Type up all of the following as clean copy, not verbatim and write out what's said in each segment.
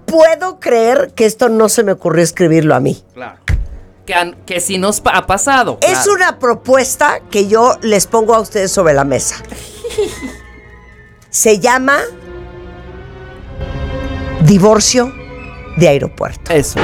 puedo creer que esto no se me ocurrió escribirlo a mí. Claro. Que sí nos ha pasado. Es claro. una propuesta que yo les pongo a ustedes sobre la mesa. Se llama divorcio de aeropuerto. Eso.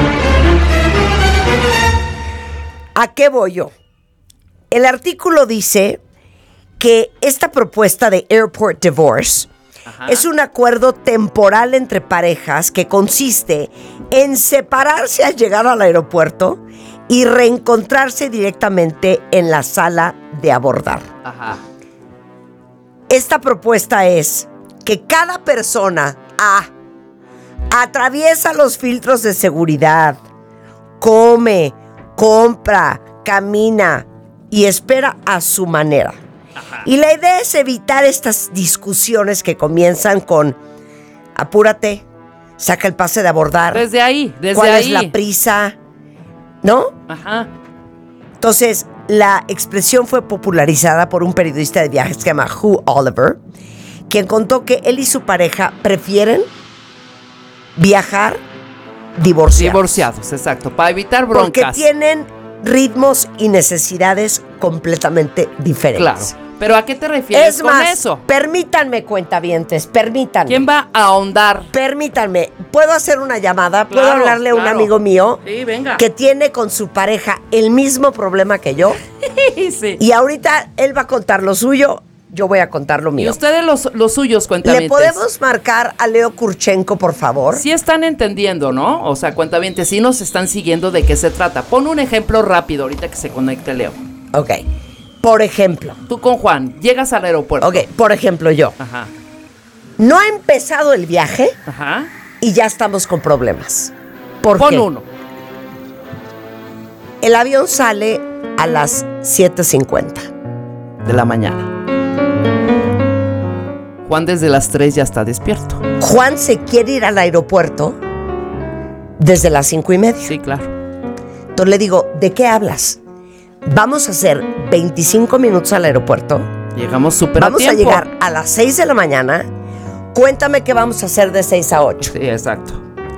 ¿A qué voy yo? El artículo dice que esta propuesta de Airport Divorce es un acuerdo temporal entre parejas que consiste en separarse al llegar al aeropuerto y reencontrarse directamente en la sala de abordar. Ajá. Esta propuesta es que cada persona atraviesa los filtros de seguridad, come, compra, camina y espera a su manera. Ajá. Y la idea es evitar estas discusiones que comienzan con apúrate, saca el pase de abordar. Desde ahí. ¿Cuál es la prisa? ¿No? Ajá. Entonces, la expresión fue popularizada por un periodista de viajes que se llama Hugh Oliver, quien contó que él y su pareja prefieren viajar divorciados. Divorciados, exacto, para evitar broncas. Porque tienen ritmos y necesidades completamente diferentes. Claro. ¿Pero a qué te refieres con eso? Permítanme, cuentavientes, permítanme. ¿Quién va a ahondar? Permítanme, ¿puedo hacer una llamada? Claro, ¿Puedo hablarle a un amigo mío? Sí, venga. Que tiene con su pareja el mismo problema que yo. Sí. Y ahorita él va a contar lo suyo, yo voy a contar lo mío. Y ustedes los suyos, cuentavientes. ¿Le podemos marcar a Leo Kurchenko, por favor? Sí están entendiendo, ¿no? O sea, cuentavientes, sí nos están siguiendo de qué se trata. Pon un ejemplo rápido ahorita que se conecte Leo. Ok. Por ejemplo. Tú con Juan, llegas al aeropuerto. Ok, por ejemplo yo. Ajá. No ha empezado el viaje. Ajá. Y ya estamos con problemas. ¿Por qué? Pon uno. El avión sale a las 7:50 de la mañana. Juan desde las 3 ya está despierto. Juan se quiere ir al aeropuerto desde las 5:30. Sí, claro. Entonces le digo, ¿de qué hablas? Vamos a hacer 25 minutos al aeropuerto. Llegamos súper a tiempo. Vamos a llegar a las 6 de la mañana. Cuéntame qué vamos a hacer de 6 a 8. Sí, exacto.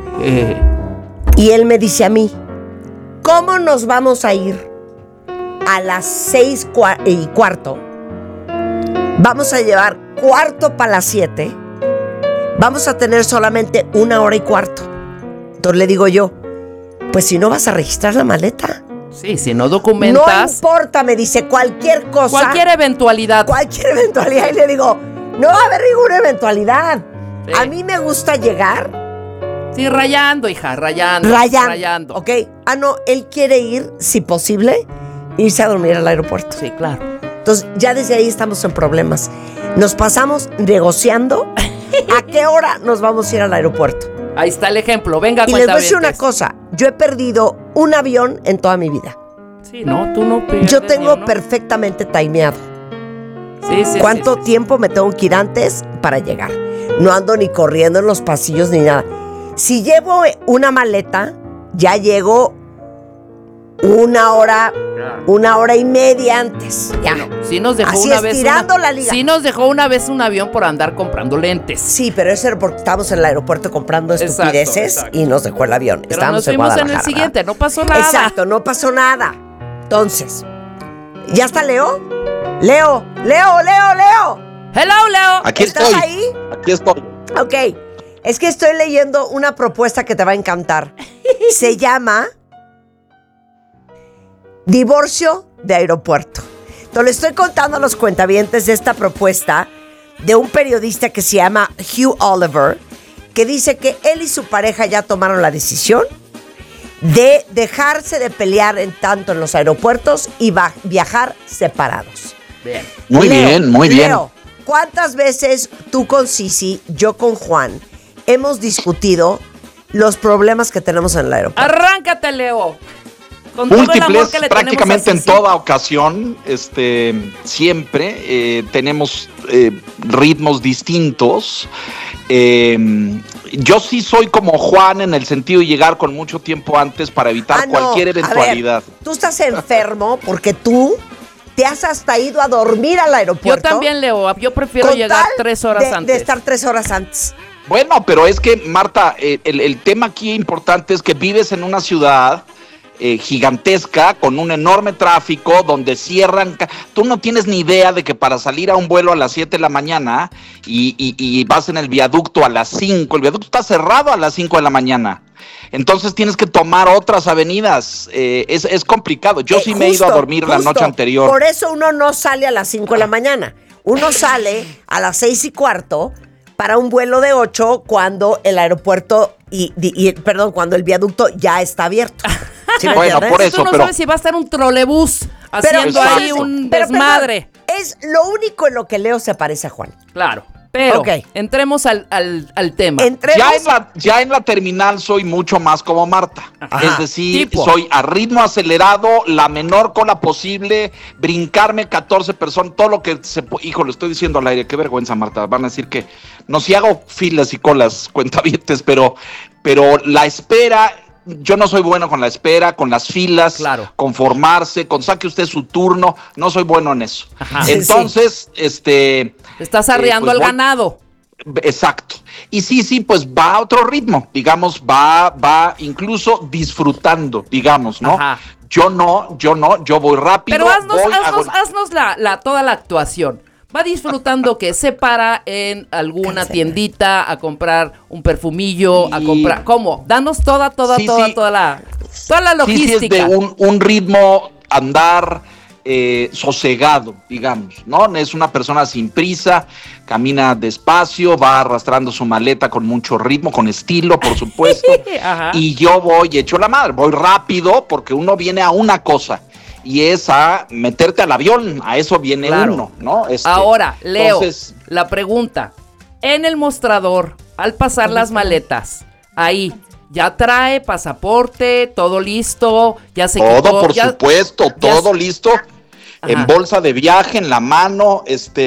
Y él me dice a mí, ¿cómo nos vamos a ir a las 6:15? Vamos a llevar 6:45. Vamos a tener solamente 1:15. Entonces le digo yo, pues si no vas a registrar la maleta. Sí, si no documentas. No importa, me dice, cualquier cosa. Cualquier eventualidad. Cualquier eventualidad. Y le digo, no va a haber ninguna eventualidad. Sí. A mí me gusta llegar. Sí, rayando, hija, rayando. Ok. No, él quiere ir, si posible, irse a dormir al aeropuerto. Sí, claro. Entonces, ya desde ahí estamos en problemas. Nos pasamos negociando a qué hora nos vamos a ir al aeropuerto. Ahí está el ejemplo, venga, y les voy a decir una cosa, yo he perdido un avión en toda mi vida. Sí, no, tú no pierdes. Yo tengo perfectamente timeado. Sí. ¿Cuánto tiempo me tengo que ir antes para llegar? No ando ni corriendo en los pasillos ni nada. Si llevo una maleta, ya llego 1:30 antes. Ya. Bueno, sí nos dejó así una vez estirando la liga. Sí nos dejó una vez un avión por andar comprando lentes. Sí, pero eso era porque estábamos en el aeropuerto comprando estupideces. Exacto. Y nos dejó el avión. Pero estábamos nos fuimos en el siguiente, ¿verdad? No pasó nada. Exacto, no pasó nada. Entonces, ¿ya está Leo? Leo. Hello, Leo. Aquí ¿Estás estoy. ahí? Aquí estoy. Ok, es que estoy leyendo una propuesta que te va a encantar. Se llama divorcio de aeropuerto. Entonces le estoy contando a los cuentavientes de esta propuesta de un periodista que se llama Hugh Oliver, que dice que él y su pareja ya tomaron la decisión de dejarse de pelear tanto en los aeropuertos y viajar separados. Bien. Muy bien. Leo, ¿cuántas veces tú con Sisi, yo con Juan, hemos discutido los problemas que tenemos en el aeropuerto? Arráncate, Leo. Con todo el amor Múltiples, que le prácticamente en tenemos a toda ocasión, siempre tenemos ritmos distintos. Yo sí soy como Juan en el sentido de llegar con mucho tiempo antes para evitar cualquier eventualidad. A ver, tú estás enfermo porque tú te has hasta ido a dormir al aeropuerto. Yo también, Leo. Yo prefiero llegar 3 horas antes. De estar 3 horas antes. Bueno, pero es que, Marta, el tema aquí importante es que vives en una ciudad gigantesca, con un enorme tráfico, donde cierran. Tú no tienes ni idea de que para salir a un vuelo a las 7 de la mañana y vas en el viaducto a las 5, el viaducto está cerrado a las 5 de la mañana. Entonces tienes que tomar otras avenidas. Es complicado. Yo sí me he ido a dormir la noche anterior. Por eso uno no sale a las 5 de la mañana. Uno sale a las 6:15 para un vuelo de 8 cuando el aeropuerto cuando el viaducto ya está abierto. ¿Sí me bueno, entiendes? por eso, tú no sabes si va a estar un trolebús haciendo ahí un desmadre. Perdón, es lo único en lo que Leo se parece a Juan. Claro, pero Okay. entremos al tema. Ya en la terminal soy mucho más como Marta. Ajá. Es decir, Tipo. soy a ritmo acelerado, la menor cola posible, brincarme 14 personas, todo lo que Hijo, lo estoy diciendo al aire, qué vergüenza, Marta. Van a decir que no, si hago filas y colas, cuentavientes, pero la espera. Yo no soy bueno con la espera, con las filas, Claro. conformarse, con saque usted su turno, no soy bueno en eso. Ajá. Entonces, Estás arreando pues al ganado. Exacto. Y sí, pues va a otro ritmo, digamos, va incluso disfrutando, digamos, ¿no? Ajá. Yo voy rápido. Pero haznos toda la actuación. Va disfrutando que se para en alguna tiendita a comprar un perfumillo, a comprar. ¿Cómo? Danos toda la logística. Sí, es de un ritmo andar sosegado, digamos, ¿no? Es una persona sin prisa, camina despacio, va arrastrando su maleta con mucho ritmo, con estilo, por supuesto. Ajá. Y yo voy hecho la madre, voy rápido porque uno viene a una cosa. Y es a meterte al avión, a eso viene uno, ¿no? Ahora, Leo, entonces, la pregunta. En el mostrador, al pasar las maletas, ahí, ¿ya trae pasaporte, todo listo? ¿Ya se quitó? Todo, por supuesto, todo listo. Ajá. En bolsa de viaje, en la mano,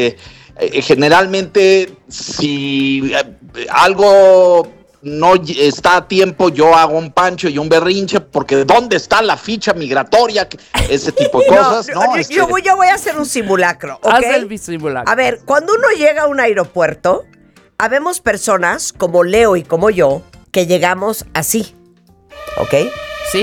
generalmente, si algo no está a tiempo, yo hago un pancho y un berrinche, porque ¿dónde está la ficha migratoria? Ese tipo de cosas, ¿no? Yo voy a hacer un simulacro, ¿ok? Haz el simulacro. A ver, cuando uno llega a un aeropuerto, habemos personas como Leo y como yo que llegamos así, ¿ok? Sí.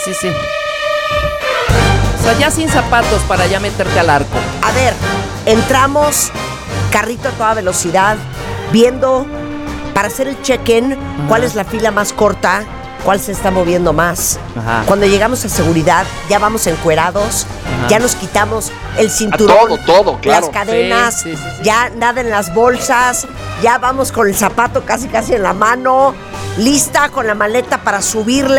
O sea, ya sin zapatos para ya meterte al arco. A ver, entramos, carrito a toda velocidad, viendo para hacer el check-in, cuál es la fila más corta, cuál se está moviendo más. Ajá. Cuando llegamos a seguridad, ya vamos encuerados, ya nos quitamos el cinturón, todo, claro. las cadenas, Sí. ya nada en las bolsas, ya vamos con el zapato casi en la mano, lista con la maleta para subirle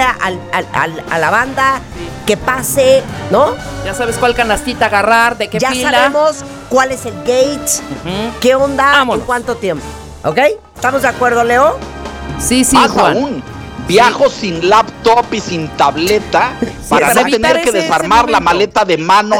a la banda, que pase, ¿no? Ya sabes cuál canastita agarrar, de qué Ya fila. sabemos cuál es el gate, qué onda, Vámonos. en cuánto tiempo, ¿ok? ¿Estamos de acuerdo, Leo? Sí, Más Juan. aún, viajo sin laptop y sin tableta para para no evitar tener que ese desarmar la momento. maleta de mano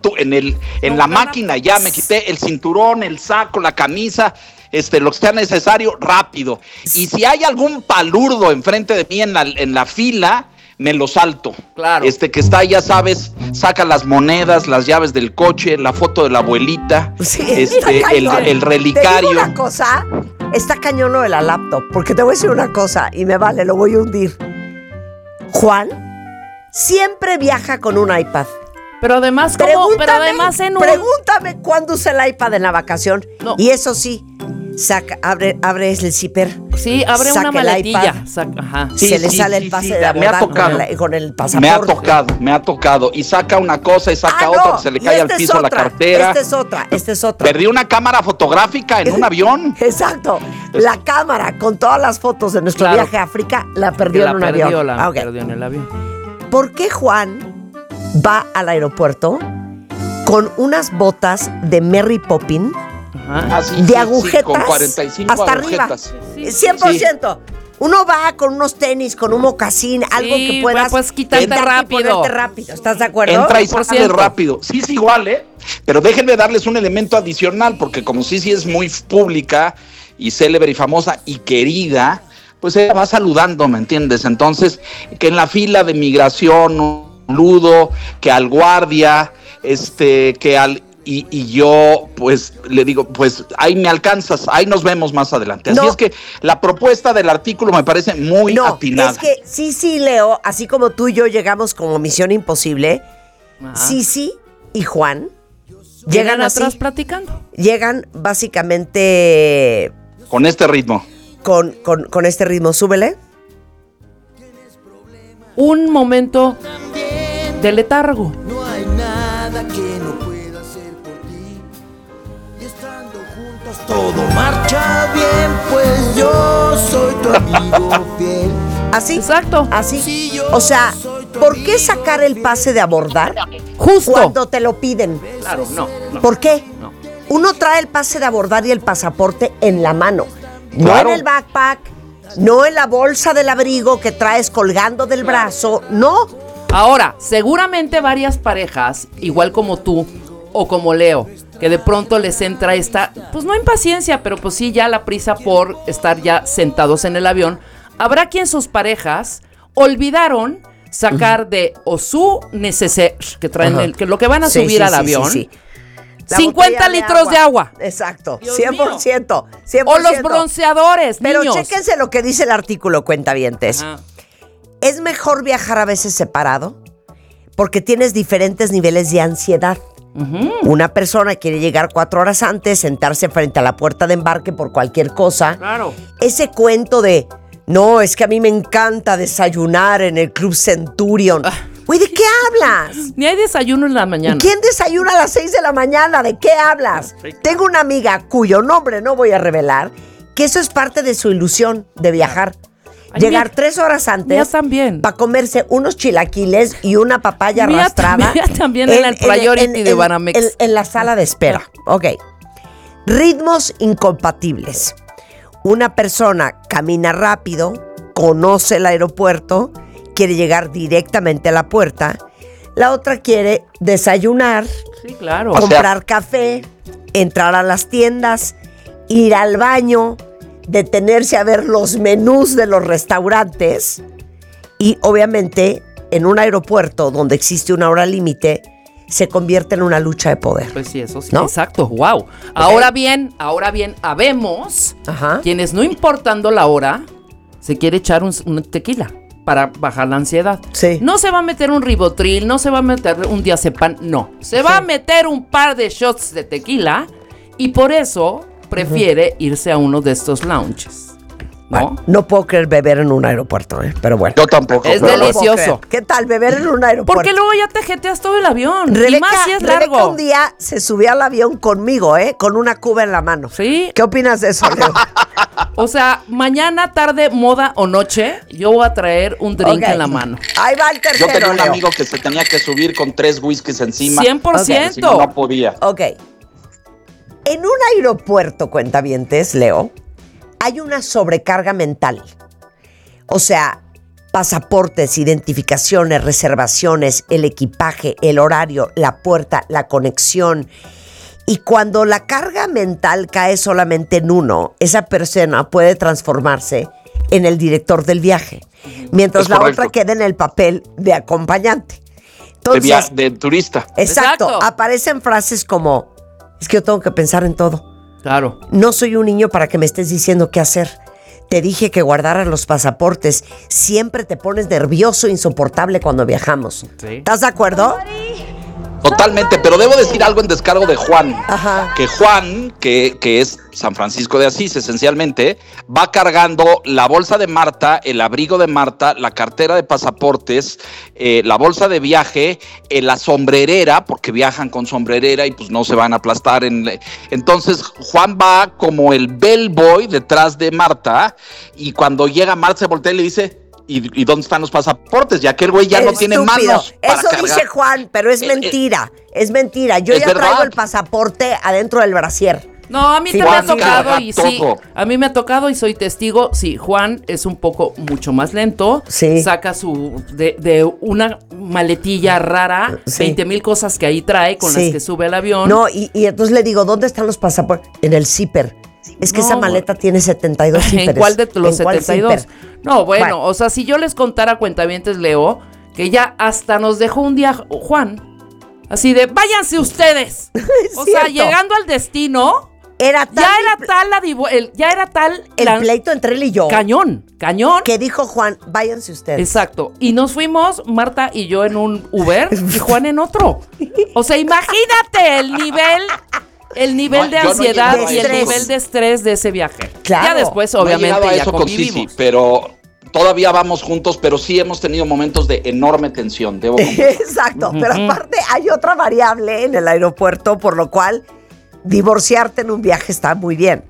en la máquina. Ya me quité el cinturón, el saco, la camisa, lo que sea necesario, rápido. Y si hay algún palurdo enfrente de mí en la fila, me lo salto. Claro. Que está, ya sabes, saca las monedas, las llaves del coche, la foto de la abuelita, Sí, el relicario. Te digo una cosa, está cañón lo de la laptop, porque te voy a decir una cosa, y me vale, lo voy a hundir. Juan siempre viaja con un iPad. Pero además, ¿cómo? Pero además en un... Pregúntame cuándo usa el iPad en la vacación. No. Y eso sí, abre el zipper. Sí, abre saca una el maletilla. iPad, Ajá. se le sale el pase de me ha abordar tocado. con el pasaporte. Me ha tocado. Y saca una cosa y saca Ah, otra, no, se le y cae al esta es piso la otra, cartera. Esta es otra. Perdí una cámara fotográfica en un avión. Exacto. La cámara con todas las fotos de nuestro Claro. viaje a África la Que perdió la en un perdió, avión. la Ah, ok. perdió en el avión. ¿Por qué Juan va al aeropuerto con unas botas de Mary Poppins Ajá. Así, de sí, agujetas con 45 hasta arriba? agujetas. Sí, 100%. Uno va con unos tenis, con un mocasín, algo que puedas pues quitarte rápido. y ponerte rápido. ¿Estás de acuerdo? Entra y 100%. sale rápido. Sí, es igual, ¿eh? Pero déjenme darles un elemento adicional, porque como sí es muy pública y célebre y famosa y querida, pues ella va saludando, ¿me entiendes? Entonces, que en la fila de migración, un saludo, que al guardia, que al y yo pues le digo, pues ahí me alcanzas, ahí nos vemos más adelante. Así es que la propuesta del artículo me parece muy atinada. Es que sí, Leo, así como tú y yo llegamos como Misión Imposible, Sisi y Juan llegan atrás así, platicando. Llegan básicamente con este ritmo. Con este ritmo, súbele. Un momento de letargo. No hay nada que no pueda hacer por ti. Y estando juntos todo marcha bien, pues yo soy tu amigo fiel. Así. Exacto. Así. O sea, ¿por qué sacar el pase de abordar Justo. cuando te lo piden? Claro, no. ¿Por qué? No. Uno trae el pase de abordar y el pasaporte en la mano. No Claro. en el backpack, no en la bolsa del abrigo que traes colgando del brazo, no. Ahora, seguramente varias parejas, igual como tú o como Leo, que de pronto les entra esta, pues no impaciencia, pero pues sí ya la prisa por estar ya sentados en el avión. Habrá quien sus parejas olvidaron sacar de o su neceser que traen que lo que van a subir al avión. Sí. 50 litros de agua. Exacto, Dios 100%. O los bronceadores, Pero niños. chéquense lo que dice el artículo, cuentavientes. Ajá. Es mejor viajar a veces separado porque tienes diferentes niveles de ansiedad. Una persona quiere llegar 4 horas antes, sentarse frente a la puerta de embarque por cualquier cosa. Claro. Ese cuento de, no, es que a mí me encanta desayunar en el Club Centurion. Güey, ¿de qué hablas? Ni hay desayuno en la mañana. ¿Quién desayuna a las 6 de la mañana? ¿De qué hablas? Sí, claro. Tengo una amiga cuyo nombre no voy a revelar, que eso es parte de su ilusión de viajar. Ay, Llegar mía- 3 horas mía antes también. para comerse unos chilaquiles y una papaya Mía arrastrada. también en el Priority de Banamex. En la sala de espera. Ok. Ritmos incompatibles. Una persona camina rápido, conoce el aeropuerto, quiere llegar directamente a la puerta. La otra quiere desayunar, Sí, claro. comprar café, entrar a las tiendas, ir al baño, detenerse a ver los menús de los restaurantes y obviamente en un aeropuerto donde existe una hora límite se convierte en una lucha de poder. Pues sí, eso sí. ¿No? Exacto, wow. Ahora bien, habemos Ajá. quienes no importando la hora, se quiere echar un tequila para bajar la ansiedad. Sí. No se va a meter un ribotril, no se va a meter un diazepam, no. Se va a meter un par de shots de tequila y por eso prefiere irse a uno de estos lounges. ¿No? Bueno, no puedo creer beber en un aeropuerto, pero bueno. Yo tampoco. Es pero- No lo puedo delicioso. creer. ¿Qué tal beber en un aeropuerto? Porque luego ya te jeteas todo el avión. y Rebeca, más si es Rebeca largo. un día se subió al avión conmigo, con una cuba en la mano. Sí. ¿Qué opinas de eso, Leo? O sea, mañana, tarde, moda o noche, yo voy a traer un drink Ok. en la mano. Ahí va el Yo tercero, tenía un Leo. amigo que se tenía que subir con 3 whiskies encima. 100%. Si no, no podía. Ok. En un aeropuerto, cuentavientes, Leo, hay una sobrecarga mental. O sea, pasaportes, identificaciones, reservaciones, el equipaje, el horario, la puerta, la conexión. Y cuando la carga mental cae solamente en uno, esa persona puede transformarse en el director del viaje, mientras Es la correcto. otra queda en el papel de acompañante. Entonces, De turista. exacto, Exacto. aparecen frases como, es que yo tengo que pensar en todo. Claro. No soy un niño para que me estés diciendo qué hacer. Te dije que guardaras los pasaportes. Siempre te pones nervioso, insoportable cuando viajamos. Sí. ¿Estás de acuerdo? Totalmente, pero debo decir algo en descargo de Juan. Ajá. Que Juan, que es San Francisco de Asís esencialmente, va cargando la bolsa de Marta, el abrigo de Marta, la cartera de pasaportes, la bolsa de viaje, la sombrerera, porque viajan con sombrerera y pues no se van a aplastar. Entonces Juan va como el bellboy detrás de Marta y cuando llega Marta se voltea y le dice... ¿Y dónde están los pasaportes? Ya que el güey ya no tiene Estúpido. manos para Eso cargar. dice Juan, pero es mentira. Es mentira. Yo es ya verdad. traigo el pasaporte adentro del brasier. No, a mí Sí, también me ha Juan, tocado carga y sí, todo. a mí me ha tocado y soy testigo. Sí, Juan es un poco mucho más lento. Sí. Saca de una maletilla rara, Sí. 20,000 cosas que ahí trae con Sí. las que sube al avión. No, y entonces le digo, ¿dónde están los pasaportes? En el zipper. Es que No, esa maleta tiene 72 zíperes. ¿En cuál de los ¿En cuál 72? zipper? No, bueno, o sea, si yo les contara cuentavientes, Leo, que ya hasta nos dejó un día Juan Así de, váyanse ustedes. O sea, llegando al destino, Era tal ya era tal el pleito entre él y yo. Cañón. Que dijo Juan, váyanse ustedes. Exacto. Y nos fuimos, Marta y yo en un Uber y Juan en otro. O sea, imagínate el nivel de ansiedad y el nivel de estrés de ese viaje. Claro. Ya después, obviamente, no he llegado a ya eso convivimos. con Sisi, pero todavía vamos juntos, pero sí hemos tenido momentos de enorme tensión, debo confesar. Exacto, pero aparte hay otra variable en el aeropuerto, por lo cual divorciarte en un viaje está muy bien.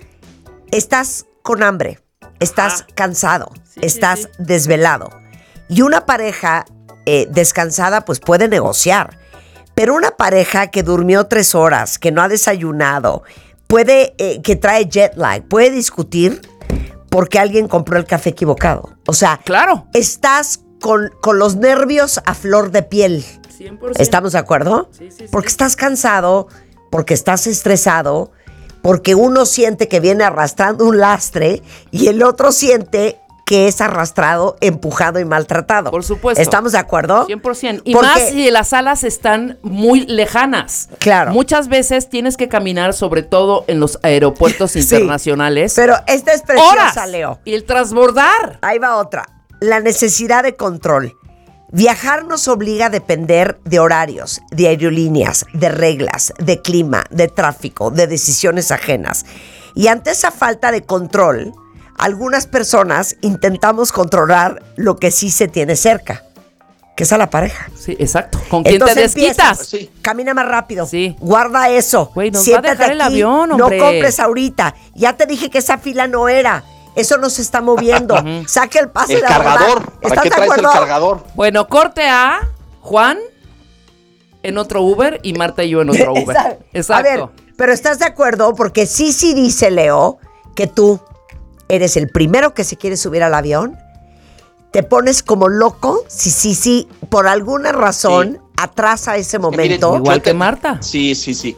Estás con hambre, estás cansado, estás desvelado. Y una pareja descansada pues puede negociar. Pero una pareja que durmió 3 horas, que no ha desayunado, que trae jet lag, puede discutir porque alguien compró el café equivocado. O sea, claro, estás con los nervios a flor de piel. 100%. ¿Estamos de acuerdo? Sí. Porque estás cansado, porque estás estresado, porque uno siente que viene arrastrando un lastre y el otro siente que es arrastrado, empujado y maltratado. Por supuesto. ¿Estamos de acuerdo? 100%. Y más si las salas están muy lejanas. Claro. Muchas veces tienes que caminar, sobre todo en los aeropuertos internacionales. Pero esta es preciosa, horas. Leo. Y el transbordar. Ahí va otra. La necesidad de control. Viajar nos obliga a depender de horarios, de aerolíneas, de reglas, de clima, de tráfico, de decisiones ajenas. Y ante esa falta de control, algunas personas intentamos controlar lo que sí se tiene cerca, que es a la pareja. Sí, exacto. ¿Con quién te Entonces desquitas? Sí. Camina más rápido. Sí. Guarda eso. Güey, nos Siéntate va a dejar el aquí, avión, no hombre. compres ahorita. Ya te dije que esa fila no era. Eso no se está moviendo. Saque el pase El de cargador. abordar. ¿Para qué ¿Estás de traes el acuerdo? cargador? Bueno, corte a Juan en otro Uber y Marta y yo en otro Uber. Exacto. A ver, pero ¿estás de acuerdo? Porque sí dice Leo que tú eres el primero que se quiere subir al avión. Te pones como loco si por alguna razón atrasa ese momento. Miren, Igual que Marta. Sí.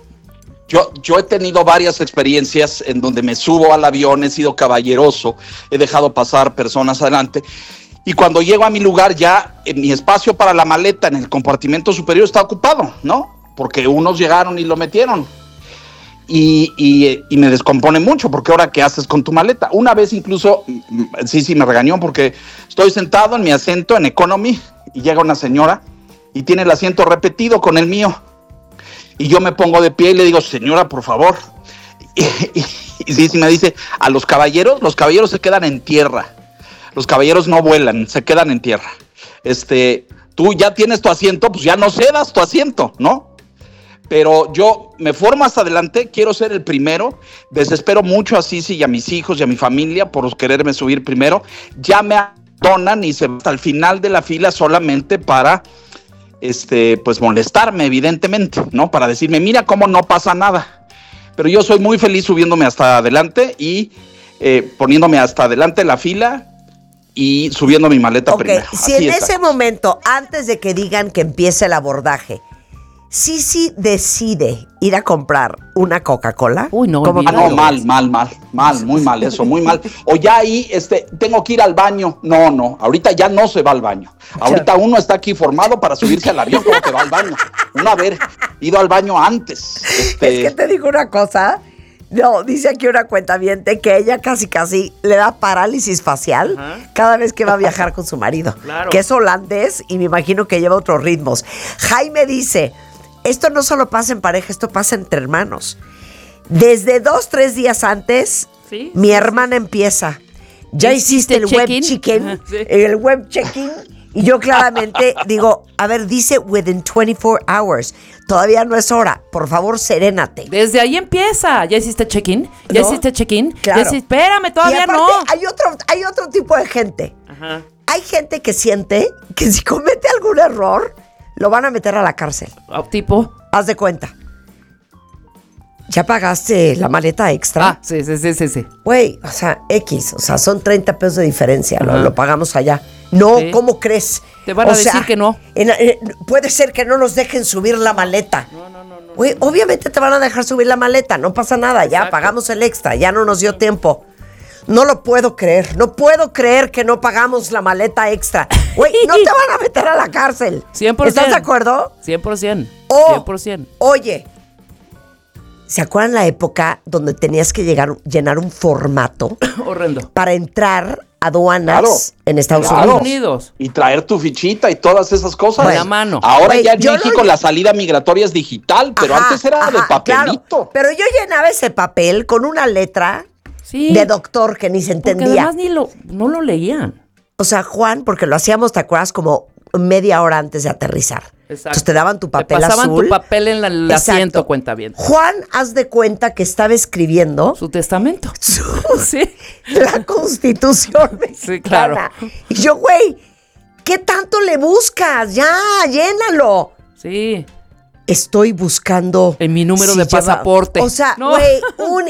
Yo he tenido varias experiencias en donde me subo al avión, he sido caballeroso, he dejado pasar personas adelante. Y cuando llego a mi lugar ya, mi espacio para la maleta en el compartimento superior está ocupado, ¿no? Porque unos llegaron y lo metieron. Y me descompone mucho, porque ahora ¿qué haces con tu maleta? Una vez incluso, sí, me regañó porque estoy sentado en mi asiento en Economy y llega una señora y tiene el asiento repetido con el mío. Y yo me pongo de pie y le digo, señora, por favor. Y sí me dice, a los caballeros se quedan en tierra. Los caballeros no vuelan, se quedan en tierra. Tú ya tienes tu asiento, pues ya no cedas tu asiento, ¿no? Pero yo me formo hasta adelante, quiero ser el primero, desespero mucho a Sisi y a mis hijos y a mi familia por quererme subir primero, ya me abandonan y se va hasta el final de la fila solamente para, pues molestarme evidentemente, ¿no? Para decirme, mira cómo no pasa nada. Pero yo soy muy feliz subiéndome hasta adelante y poniéndome hasta adelante la fila y subiendo mi maleta primero. Si en ese momento, antes de que digan que empiece el abordaje, Sisi decide ir a comprar una Coca-Cola. Uy, no, ¿cómo olvídalo. No, mal, muy mal eso, muy mal. O ya ahí, tengo que ir al baño. No, ahorita ya no se va al baño. Ahorita uno está aquí formado para subirse al avión, ¿cómo que va al baño? Uno haber ido al baño antes. Es que te digo una cosa. No, dice aquí una cuentaviente que ella casi le da parálisis facial cada vez que va a viajar con su marido. Claro. Que es holandés y me imagino que lleva otros ritmos. Jaime dice, esto no solo pasa en pareja, esto pasa entre hermanos. Desde 2-3 días antes, Sí, mi hermana empieza. Ya hiciste el web check-in? check-in, Ajá, sí. el web check-in. Y yo claramente digo, a ver, dice within 24 hours. Todavía no es hora. Por favor, serénate. Desde ahí empieza. ¿Ya hiciste check-in? ¿Ya ¿No? hiciste check-in? Claro. Espérame, todavía y aparte, no. hay otro tipo de gente. Ajá. Hay gente que siente que si comete algún error, lo van a meter a la cárcel. Tipo. Haz de cuenta. ¿Ya pagaste la maleta extra? Sí. Güey, o sea, X. O sea, son 30 pesos de diferencia. Ajá. Lo pagamos allá. No, Sí. ¿cómo crees? Te van a decir que no. Puede ser que no nos dejen subir la maleta. No. Güey, obviamente te van a dejar subir la maleta. No pasa nada. Ya Exacto. pagamos el extra. Ya no nos dio tiempo. No lo puedo creer. No puedo creer que no pagamos la maleta extra. Güey, no te van a meter a la cárcel. 100%. ¿Estás de acuerdo? 100%. O, 100%. oye, ¿se acuerdan la época donde tenías que llenar un formato Horrendo. para entrar a aduanas Claro, en Estados claro. Unidos? Y traer tu fichita y todas esas cosas. Bueno, la mano. Ahora Güey, ya en yo México la salida migratoria es digital, pero Ajá, antes era de ajá, papelito. claro. Pero yo llenaba ese papel con una letra Sí. de doctor que ni se Porque entendía. además no lo leían. O sea, Juan, porque lo hacíamos, ¿te acuerdas? Como media hora antes de aterrizar. Exacto. Entonces te daban tu papel Te pasaban azul. tu papel en el Exacto. asiento, cuenta bien. Juan, haz de cuenta que estaba escribiendo Su testamento. Sí. la Constitución mexicana. Sí, claro. Y yo, güey, ¿qué tanto le buscas? Ya, llénalo. Sí. Estoy buscando... En mi número de pasaporte. O sea, No. güey, un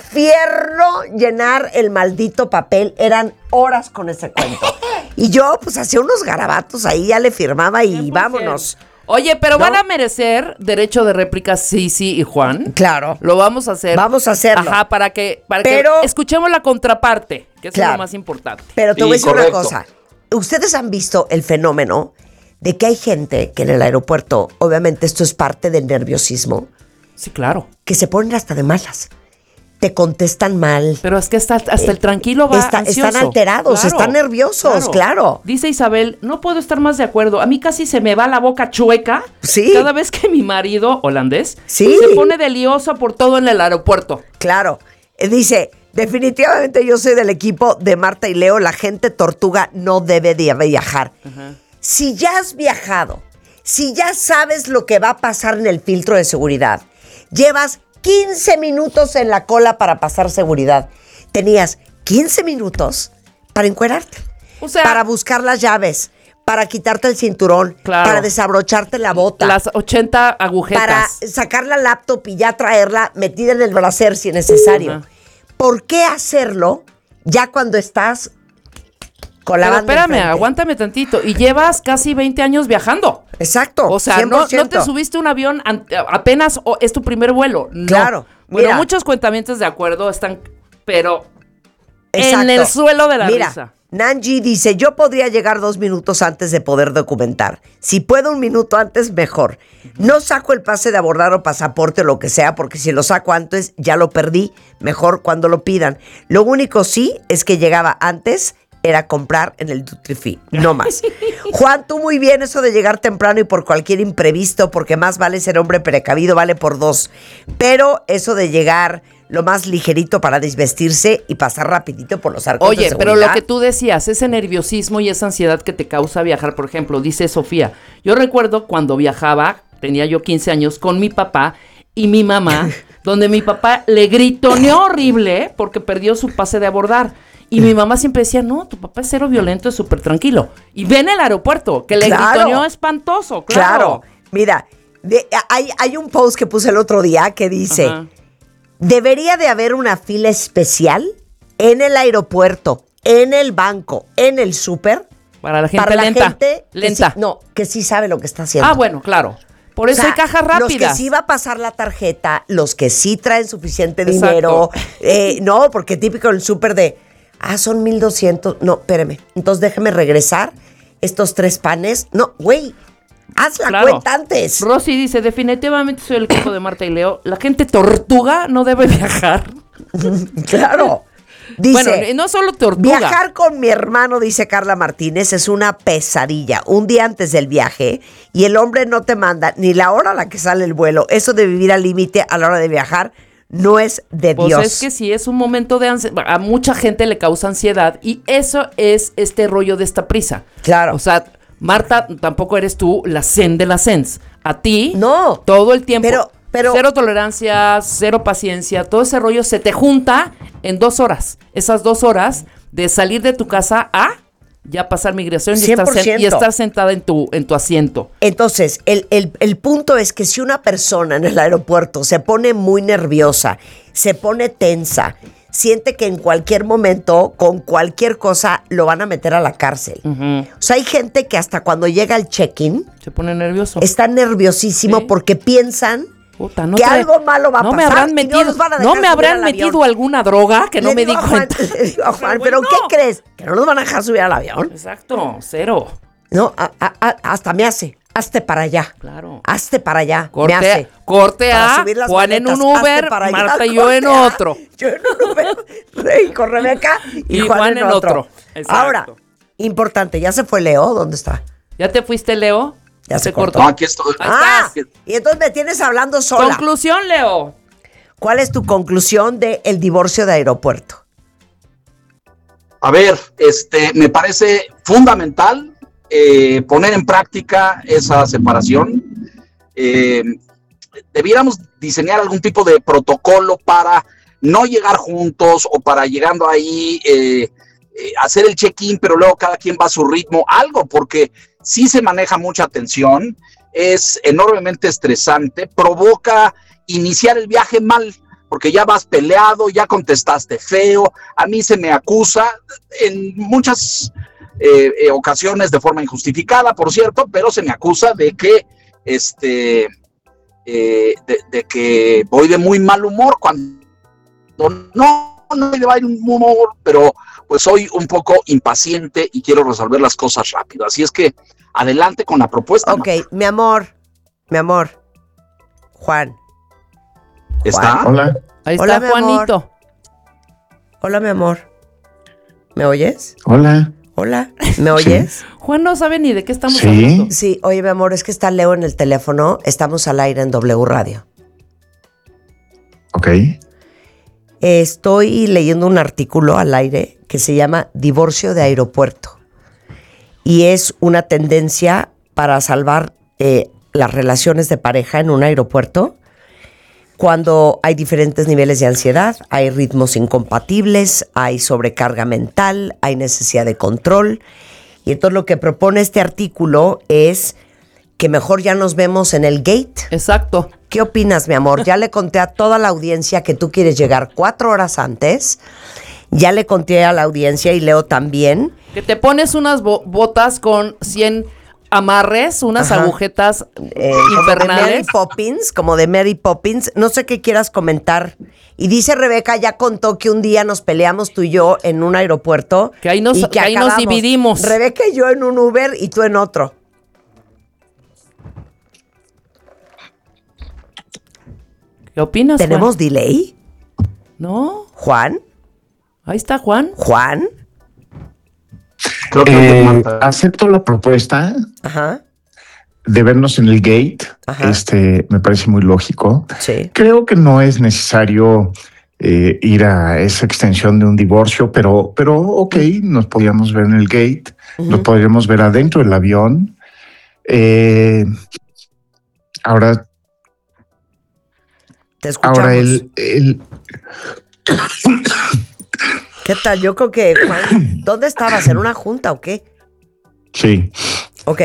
infierno llenar el maldito papel. Eran horas con ese cuento. Y yo, pues, hacía unos garabatos ahí, ya le firmaba y 100%. vámonos. Oye, pero ¿No? van a merecer derecho de réplica Sisi y Juan. Claro. Lo vamos a hacer. Vamos a hacerlo. Ajá, para que Pero- escuchemos la contraparte, que es Claro. lo más importante. Pero te Sí, voy a decir correcto. una cosa. Ustedes han visto el fenómeno de que hay gente que en el aeropuerto, obviamente esto es parte del nerviosismo, Sí, claro. que se ponen hasta de malas. Te contestan mal. Pero es que hasta el tranquilo va ansioso. Están alterados, Claro, están nerviosos, claro. Dice Isabel, no puedo estar más de acuerdo. A mí casi se me va la boca chueca Sí. cada vez que mi marido, holandés, Sí. se pone de lioso por todo en el aeropuerto. Claro. Dice, definitivamente yo soy del equipo de Marta y Leo, la gente tortuga no debe de viajar. Si ya has viajado, si ya sabes lo que va a pasar en el filtro de seguridad, llevas 15 minutos en la cola para pasar seguridad, tenías 15 minutos para encuerarte, O sea, para buscar las llaves, para quitarte el cinturón, Claro. para desabrocharte la bota, las 80 agujetas. para sacar la laptop y ya traerla metida en el brasier si es necesario. Ajá. ¿Por qué hacerlo ya cuando estás con la Pero banda espérame, enfrente? aguántame tantito. Y llevas casi 20 años viajando. Exacto. O sea, no 100%. te subiste a un avión apenas es tu primer vuelo. No. Claro, Bueno, mira. muchos cuentamientos de acuerdo están, pero Exacto. en el suelo de la Mira, risa. Nanji dice, yo podría llegar 2 minutos antes de poder documentar. Si puedo 1 minuto antes, mejor. No saco el pase de abordar o pasaporte o lo que sea, porque si lo saco antes, ya lo perdí. Mejor cuando lo pidan. Lo único sí es que llegaba antes, era comprar en el duty free, no más. Juan, tú muy bien eso de llegar temprano y por cualquier imprevisto, porque más vale ser hombre precavido, vale por 2. Pero eso de llegar lo más ligerito para desvestirse y pasar rapidito por los arcos de Oye, pero seguridad. lo que tú decías, ese nerviosismo y esa ansiedad que te causa viajar, por ejemplo, dice Sofía, yo recuerdo cuando viajaba, tenía yo 15 años, con mi papá y mi mamá, donde mi papá le gritoneó horrible porque perdió su pase de abordar. Y mi mamá siempre decía, no, tu papá es cero violento, es súper tranquilo. Y ve en el aeropuerto, que le Claro. gritoneó espantoso, Claro. Mira, hay un post que puse el otro día que dice, Ajá. debería de haber una fila especial en el aeropuerto, en el banco, en el súper, Para la gente para la lenta. gente que lenta. sí- que sí sabe lo que está haciendo. Ah, bueno, claro. Por eso O sea, hay cajas Los que rápidas. sí va a pasar la tarjeta, los que sí traen suficiente Exacto. dinero. No, porque típico el súper de, son 1,200. No, espérame. Entonces déjeme regresar estos 3 panes. No, güey, haz la Claro. cuenta antes. Rosy dice, definitivamente soy el equipo de Marta y Leo. La gente tortuga no debe viajar. Claro. Dice, Bueno, no solo tortuga. viajar con mi hermano, dice Carla Martínez, es una pesadilla. Un día antes del viaje y el hombre no te manda ni la hora a la que sale el vuelo. Eso de vivir al límite a la hora de viajar no es de Pues Dios. es que sí, es un momento de ansiedad. A mucha gente le causa ansiedad y eso es este rollo de esta prisa. Claro. O sea, Marta, tampoco eres tú la zen de la sens. A ti, No. todo el tiempo. Pero- cero tolerancia, cero paciencia, todo ese rollo se te junta en 2 horas. Esas 2 horas de salir de tu casa a ya pasar migración y 100%. estar sentada en tu asiento. Entonces, el punto es que si una persona en el aeropuerto se pone muy nerviosa, se pone tensa, siente que en cualquier momento, con cualquier cosa, lo van a meter a la cárcel. O sea, hay gente que hasta cuando llega al check-in, Se pone nervioso. está nerviosísimo Sí. porque piensan Puta, no que te- algo malo va a no pasar me habrán y metido, no nos van a no dejar me subir habrán al metido avión. alguna droga que no Le me di digo a Juan, cuenta. le digo a Juan, ¿pero Bueno. qué crees? ¿Que no nos van a dejar subir al avión? Exacto, cero. No, hasta me hace. hazte para allá. Claro. Hazte para allá. Corte, me hace. corte Para A, subir las Juan en maletas, un hazte Uber, para allá. Marta y yo Corte en A, otro. Yo en un Uber, Rey con Rebeca y Juan en otro. Exacto. Ahora, importante, ¿ya se fue Leo? ¿Dónde está? ¿Ya te fuiste, Leo? Ya se cortó. No, aquí estoy. Ah, estás. y entonces me tienes hablando sola. Conclusión, Leo. ¿Cuál es tu conclusión del divorcio de aeropuerto? A ver, me parece fundamental poner en práctica esa separación. Debiéramos diseñar algún tipo de protocolo para no llegar juntos o para llegando ahí hacer el check-in, pero luego cada quien va a su ritmo, algo, porque sí se maneja mucha tensión, es enormemente estresante, provoca iniciar el viaje mal, porque ya vas peleado, ya contestaste feo, a mí se me acusa en muchas ocasiones de forma injustificada, por cierto, pero se me acusa de que de que voy de muy mal humor cuando no voy de mal humor, pero pues soy un poco impaciente y quiero resolver las cosas rápido. Así es que adelante con la propuesta. Ok, mi amor, Juan. ¿Está? Hola. Ahí está Hola, mi Juanito. amor. Hola, mi amor. ¿Me oyes? Hola. Hola, ¿me oyes? Juan no sabe ni de qué estamos Sí. hablando. Sí, oye, mi amor, es que está Leo en el teléfono. Estamos al aire en W Radio. Ok. Estoy leyendo un artículo al aire que se llama Divorcio de Aeropuerto. Y es una tendencia para salvar las relaciones de pareja en un aeropuerto cuando hay diferentes niveles de ansiedad, hay ritmos incompatibles, hay sobrecarga mental, hay necesidad de control. Y entonces lo que propone este artículo es que mejor ya nos vemos en el gate. Exacto. ¿Qué opinas, mi amor? Ya le conté a toda la audiencia que tú quieres llegar 4 horas antes. Ya le conté a la audiencia y Leo también. Que te pones unas botas con 100 amarres, unas Ajá. agujetas Como de Mary infernales. Poppins. No sé qué quieras comentar. Y dice Rebeca, ya contó que un día nos peleamos tú y yo en un aeropuerto. Que ahí nos- y que ahí nos acabamos, dividimos. Rebeca y yo en un Uber y tú en otro. ¿Qué opinas, ¿Tenemos Juan? delay? No, ¿Juan? ahí está Juan. ¿Juan? Creo que Marta. Acepto la propuesta Ajá. de vernos en el gate. Ajá. Me parece muy lógico. Sí. Creo que no es necesario ir a esa extensión de un divorcio, pero ok, nos podríamos ver en el gate, nos podríamos ver adentro del avión. Ahora Te escuchamos. Ahora el ¿Qué tal? Yo creo que, Juan, ¿dónde estabas? ¿En una junta o qué? sí, Ok.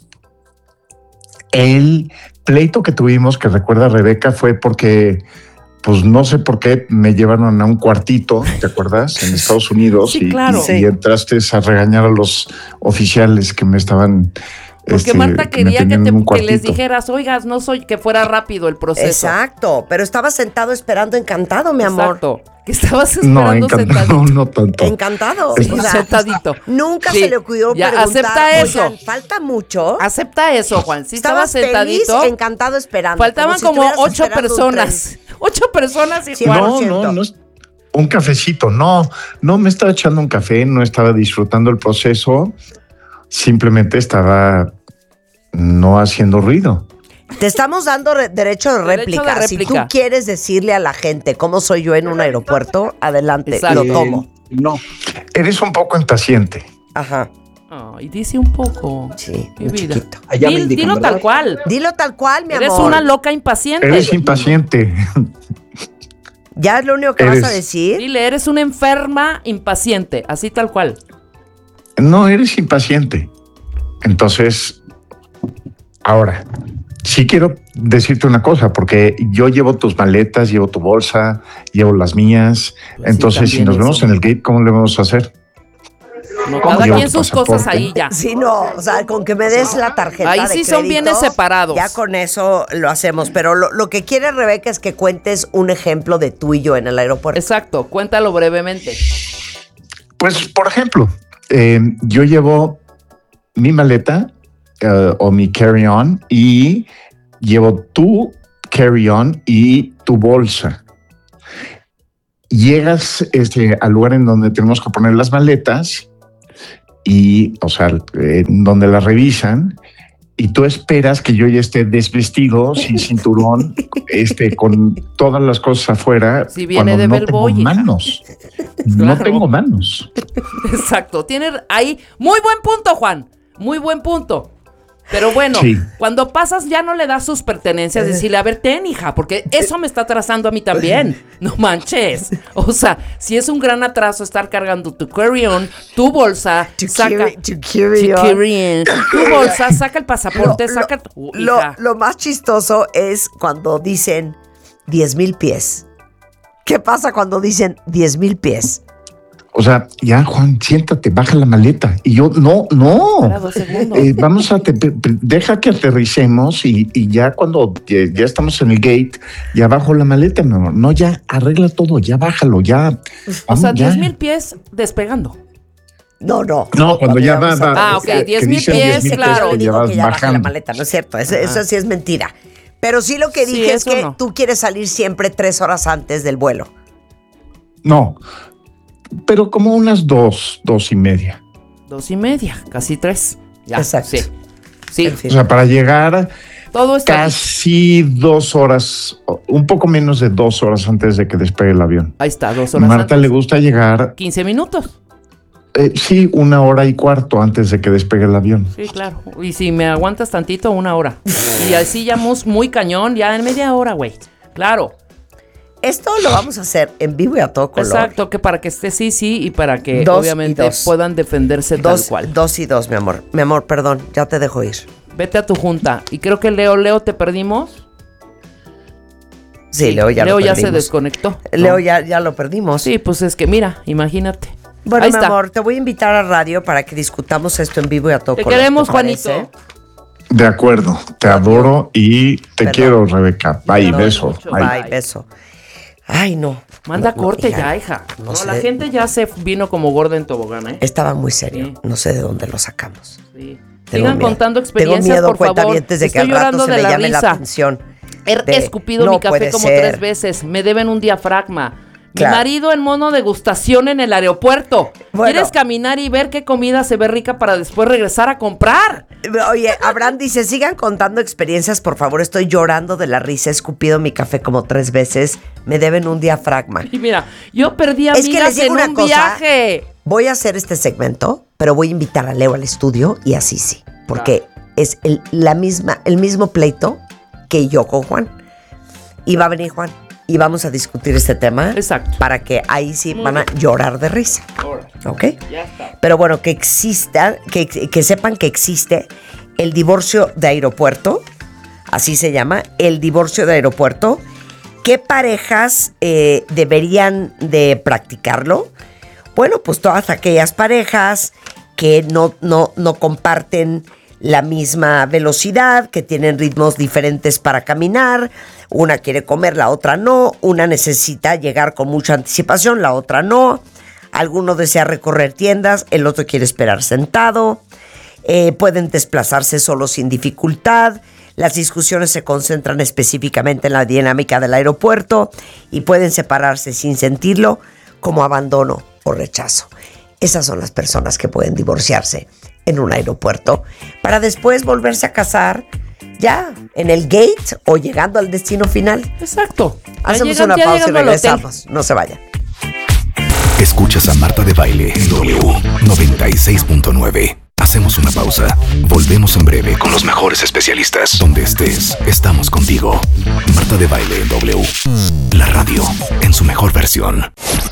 el pleito que tuvimos, que recuerda Rebeca, fue porque, pues no sé por qué me llevaron a un cuartito, ¿te acuerdas? En Estados Unidos. Sí, claro. Y entraste a regañar a los oficiales que me estaban... Porque Marta que me quería que, tenían en un que les cuartito. dijeras, oigas, no soy, que fuera rápido el proceso. Exacto. Pero estaba sentado esperando encantado, mi amor. Exacto. Que estabas No, esperando sentadito. no tanto. Encantado. Sí, O sea, sentadito. nunca Sí, se le ocurrió ya, preguntar, acepta eso. "Oigan, falta mucho". Acepta eso, Juan. Si estabas Estabas sentadito, feliz, encantado esperando. faltaban si como estuvieras 8 esperando un personas. 8 personas y Sí, Juan. No es un cafecito, no me estaba echando un café, no estaba disfrutando el proceso, simplemente estaba no haciendo ruido. tren. Te estamos dando derecho de réplica. Si tú quieres decirle a la gente cómo soy yo en un aeropuerto, adelante, Exacto. lo tomo. No. Eres un poco impaciente. Ajá, Y dice un poco. sí, Mi muy vida. chiquito. Allá me indican, Dilo ¿verdad? tal cual. Dilo tal cual, mi Eres amor. una loca impaciente. Eres impaciente. ¿Ya es lo único que vas a Eres- decir? Dile, eres una enferma impaciente. Así tal cual. No, eres impaciente. Entonces, ahora, sí quiero decirte una cosa, porque yo llevo tus maletas, llevo tu bolsa, llevo las mías. Pues sí, Entonces, si también nos vemos eso. en el gate, ¿cómo le vamos a hacer? No, ¿Cómo cada llevo quien tu sus cosas pasaporte? ahí ya. Sí, no, o sea, con que me des la tarjeta Ahí de sí son crédito, bienes separados. Ya con eso lo hacemos, pero lo que quiere Rebeca es que cuentes un ejemplo de tú y yo en el aeropuerto. Exacto, cuéntalo brevemente. Pues, por ejemplo, yo llevo mi maleta, o mi carry-on y llevo tu carry-on y tu bolsa. Llegas al lugar en donde tenemos que poner las maletas y, o sea, donde las revisan, y tú esperas que yo ya esté desvestido, sin cinturón, con todas las cosas afuera. Si viene de no Bellboy, tengo manos. No Claro. tengo manos. Exacto. Tiene ahí muy buen punto, Juan. Muy buen punto. Pero bueno, Sí. cuando pasas ya no le das sus pertenencias, decirle, a ver, ten, hija, porque eso me está atrasando a mí también. No manches. O sea, si es un gran atraso estar cargando tu carry-on, tu bolsa, To saca carry on. carry-on, tu bolsa, saca el pasaporte, saca tu hija. Lo más chistoso es cuando dicen 10,000 pies. ¿Qué pasa cuando dicen 10,000 pies? O sea, ya, Juan, siéntate, baja la maleta. Y yo, no. Espera 2 segundos. Vamos a, deja que aterricemos y ya cuando ya estamos en el gate, ya bajo la maleta, mi amor. No, ya, arregla todo, ya bájalo, ya. O Vamos, sea, ya. 10,000 pies despegando. No. No, cuando ya va. vamos a- Ah, ok, que 10,000 dicen pies, 10,000 claro. Yo le ya digo vas que ya baja la bajando. maleta, no es cierto, eso sí es mentira. Pero sí lo que Sí, dije es eso que no. tú quieres salir siempre 3 horas antes del vuelo. No, pero como unas 2:30. 2:30, casi 3. Ya, Exacto. sí. Sí, En fin. O sea, para llegar todo está casi 2 horas, un poco menos de 2 horas antes de que despegue el avión. Ahí está, 2 horas Marta antes. le gusta llegar, 15 minutos. sí, 1:15 antes de que despegue el avión. Sí, claro. Y si me aguantas tantito, 1 hora. Y así ya muy cañón, ya en media hora, güey. Claro. Esto lo vamos a hacer en vivo y a todo color. Exacto, que para que esté sí y para que 2 y obviamente 2. puedan defenderse tal cual. 2 y 2, mi amor. Mi amor, perdón, ya te dejo ir. Vete a tu junta. Y creo que Leo, ¿te perdimos? Sí, Leo ya lo Leo ya perdimos. se desconectó. Leo ¿no? ya lo perdimos. Sí, pues es que mira, imagínate. Bueno, Ahí mi está. amor, te voy a invitar a radio para que discutamos esto en vivo y a todo Te color. queremos, parece? Juanito. De acuerdo, te adoro y te Perdón. quiero, Rebeca. Bye, Perdón, beso. mucho. Bye. Bye, beso. Ay, no. Manda No, corte hija, ya, hija. no No, sé. la gente ya se vino como gorda en tobogán, ¿eh? Estaba muy serio. Sí. No sé de dónde lo sacamos. Sí. Tengo Sigan miedo. contando Tengo experiencias, miedo, por favor. cuentavientes, de que Estoy al rato llorando se de me la llame la risa. atención. He de, escupido no mi café puede como ser. 3 veces. Me deben un diafragma. Claro. Mi marido en mono degustación en el aeropuerto. Bueno. ¿Quieres caminar y ver qué comida se ve rica para después regresar a comprar? Oye, Abraham dice, sigan contando experiencias, por favor. Estoy llorando de la risa. He escupido mi café como 3 veces. Me deben un diafragma. Y mira, yo perdí Es que les amigas digo en una un cosa. viaje. Voy a hacer este segmento, pero voy a invitar a Leo al estudio y así sí. Porque es el mismo pleito que yo con Juan. Y va a venir Juan. Y vamos a discutir este tema. Exacto. Para que ahí sí Muy van a llorar de risa. Órale, ¿Ok? ya está. Pero bueno, que exista, que sepan que existe el divorcio de aeropuerto. Así se llama, el divorcio de aeropuerto. ¿Qué parejas deberían de practicarlo? Bueno, pues todas aquellas parejas que no comparten la misma velocidad, que tienen ritmos diferentes para caminar. Una quiere comer, la otra no. Una necesita llegar con mucha anticipación, la otra no. Alguno desea recorrer tiendas, el otro quiere esperar sentado. Pueden desplazarse solo sin dificultad. Las discusiones se concentran específicamente en la dinámica del aeropuerto y pueden separarse sin sentirlo como abandono o rechazo. Esas son las personas que pueden divorciarse en un aeropuerto para después volverse a casar ya en el gate o llegando al destino final. Exacto. Ya Hacemos llegan- una ya pausa y llegando al hotel. regresamos. No se vayan. Escuchas a Marta de Baile en W 96.9. Hacemos una pausa. Volvemos en breve con los mejores especialistas. Donde estés, estamos contigo. Marta de Baile en W. La radio en su mejor versión.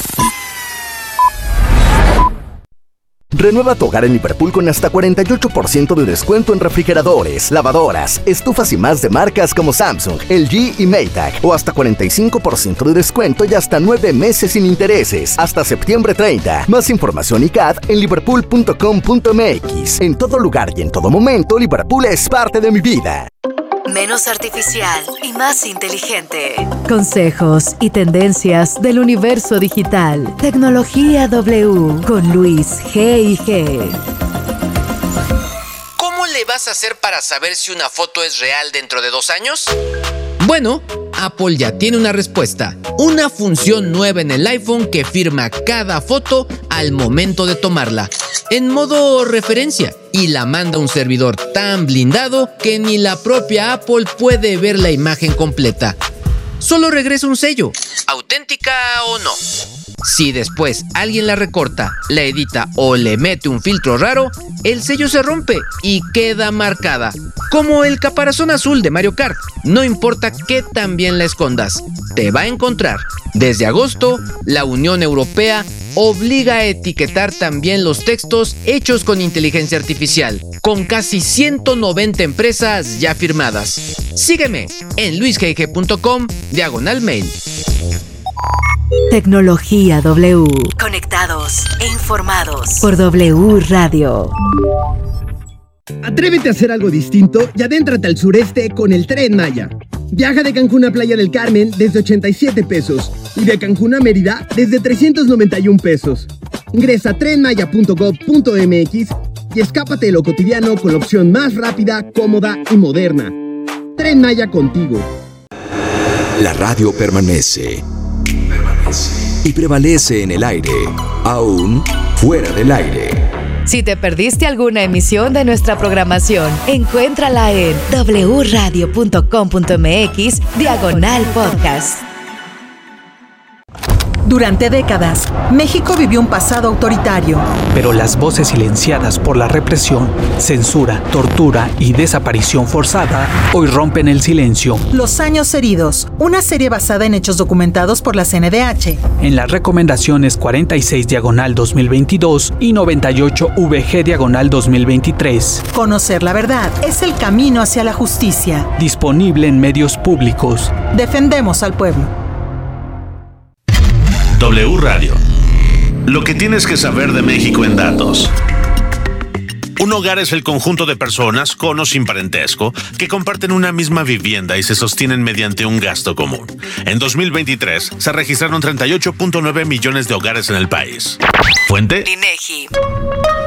Renueva tu hogar en Liverpool con hasta 48% de descuento en refrigeradores, lavadoras, estufas y más de marcas como Samsung, LG y Maytag. O hasta 45% de descuento y hasta 9 meses sin intereses. Hasta septiembre 30. Más información y CAD en liverpool.com.mx. En todo lugar y en todo momento, Liverpool es parte de mi vida. Menos artificial y más inteligente. Consejos y tendencias del universo digital. Tecnología W con Luis G.I.G. ¿Cómo le vas a hacer para saber si una foto es real dentro de 2 años? Bueno, Apple ya tiene una respuesta. Una función nueva en el iPhone que firma cada foto al momento de tomarla, en modo referencia, y la manda a un servidor tan blindado que ni la propia Apple puede ver la imagen completa. Solo regresa un sello, auténtica o no. Si después alguien la recorta, la edita o le mete un filtro raro, el sello se rompe y queda marcada, como el caparazón azul de Mario Kart. No importa qué tan bien la escondas, te va a encontrar. Desde agosto, la Unión Europea obliga a etiquetar también los textos hechos con inteligencia artificial, con casi 190 empresas ya firmadas. Sígueme en luisgg.com/mail. Tecnología W. Conectados e informados Por W Radio. Atrévete a hacer algo distinto y adéntrate al sureste con el Tren Maya. Viaja de Cancún a Playa del Carmen desde 87 pesos y de Cancún a Mérida desde 391 pesos. Ingresa a trenmaya.gov.mx y escápate de lo cotidiano con la opción más rápida, cómoda y moderna. Tren Maya contigo. La radio permanece. Y prevalece en el aire, aún fuera del aire. Si te perdiste alguna emisión de nuestra programación, encuéntrala en wradio.com.mx/podcast. Durante décadas, México vivió un pasado autoritario. Pero las voces silenciadas por la represión, censura, tortura y desaparición forzada hoy rompen el silencio. Los años heridos, una serie basada en hechos documentados por la CNDH. En las recomendaciones 46/2022 y 98VG/2023. Conocer la verdad es el camino hacia la justicia. Disponible en medios públicos. Defendemos al pueblo. W Radio. Lo que tienes que saber de México en datos. Un hogar es el conjunto de personas, con o sin parentesco, que comparten una misma vivienda y se sostienen mediante un gasto común. En 2023 se registraron 38.9 millones de hogares en el país. ¿Fuente? INEGI.